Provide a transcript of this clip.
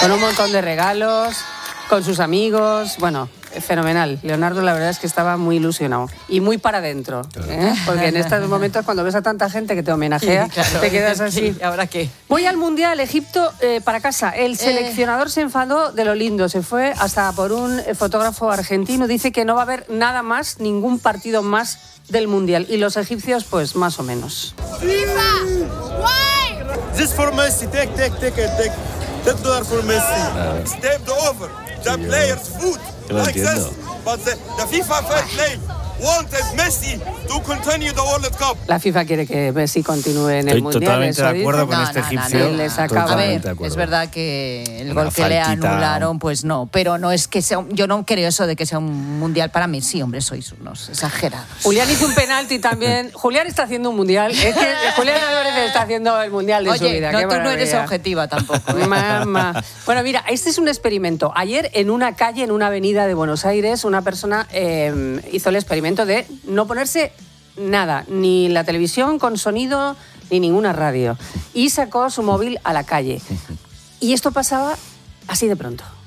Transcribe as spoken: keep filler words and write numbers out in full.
con un montón de regalos, con sus amigos, bueno, fenomenal. Leonardo la verdad es que estaba muy ilusionado y muy para adentro, ¿eh? Porque en estos momentos cuando ves a tanta gente que te homenajea, sí, claro, te quedas así. ¿Ahora qué? Voy al Mundial, Egipto, eh, para casa. El seleccionador eh... se enfadó de lo lindo, se fue hasta por un fotógrafo argentino, dice que no va a haber nada más, ningún partido más del Mundial. Y los egipcios, pues más o menos. FIFA, why? This for Messi, take, take, take, take. ten dollars for Messi. Step the over. The players' food. Like this. But the, the FIFA fair play wanted Messi to continue the World Cup. La FIFA quiere que Messi continúe en el Estoy Mundial. totalmente de acuerdo dice. con no, este no, egipcio. No, no, les no. acaba. A ver, es verdad que el Una gol que le faltita. anularon, pues no. Pero no es que sea. Un, yo no creo eso de que sea un mundial para Messi, hombre, sois unos exagerados. Julián hizo un penalti también. Julián está haciendo un mundial. Es que Julián Álvarez está haciendo el mundial de Oye, su vida. No, Qué tú no maravilla. eres objetiva tampoco. ¿eh? Mamá. Bueno, mira, este es un experimento. Ayer en una calle, en una avenida de Buenos Aires, una persona eh, hizo el experimento de no ponerse nada, ni la televisión con sonido, ni ninguna radio. Y sacó su móvil a la calle. Y esto pasaba así de pronto.